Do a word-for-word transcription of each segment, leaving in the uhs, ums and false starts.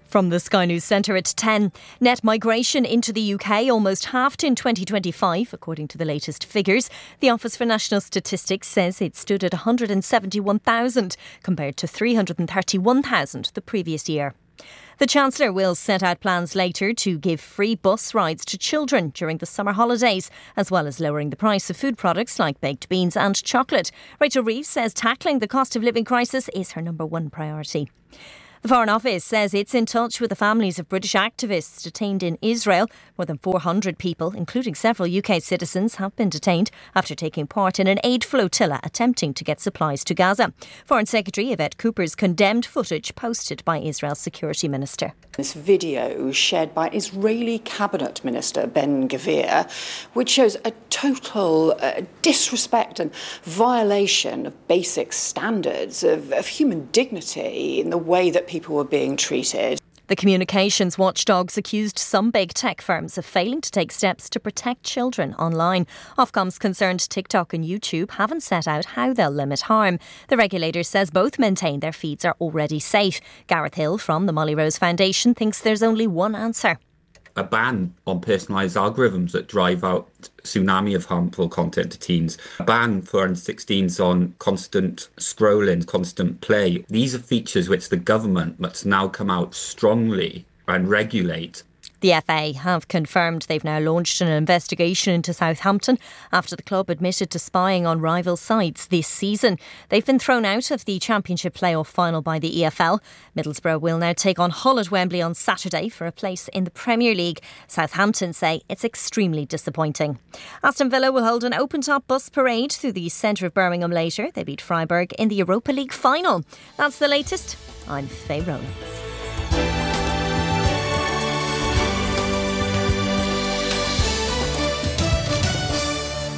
From the Sky News Centre at ten. Net migration into the U K almost halved in twenty twenty-five, according to the latest figures. The Office for National Statistics says it stood at one hundred seventy-one thousand, compared to three hundred thirty-one thousand the previous year. The Chancellor will set out plans later to give free bus rides to children during the summer holidays, as well as lowering the price of food products like baked beans and chocolate. Rachel Reeves says tackling the cost of living crisis is her number one priority. The Foreign Office says it's in touch with the families of British activists detained in Israel. More than four hundred people, including several U K citizens, have been detained after taking part in an aid flotilla attempting to get supplies to Gaza. Foreign Secretary Yvette Cooper's condemned footage posted by Israel's security minister. This video shared by Israeli Cabinet Minister Ben Gvir, which shows a total uh, disrespect and violation of basic standards of, of human dignity in the way that people were being treated. The communications watchdogs accused some big tech firms of failing to take steps to protect children online. Ofcom's concerned TikTok and YouTube haven't set out how they'll limit harm. The regulator says both maintain their feeds are already safe. Gareth Hill from the Molly Rose Foundation thinks there's only one answer. A ban on personalised algorithms that drive out tsunami of harmful content to teens. A ban for under sixteens on constant scrolling, constant play. These are features which the government must now come out strongly and regulate. The F A have confirmed they've now launched an investigation into Southampton after the club admitted to spying on rival sides this season. They've been thrown out of the Championship playoff final by the E F L. Middlesbrough will now take on Hull at Wembley on Saturday for a place in the Premier League. Southampton say it's extremely disappointing. Aston Villa will hold an open-top bus parade through the centre of Birmingham later. They beat Freiburg in the Europa League final. That's the latest. I'm Faye Rowlands.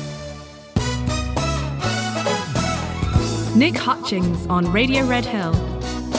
Nick Hutchings on Radio Red Hill.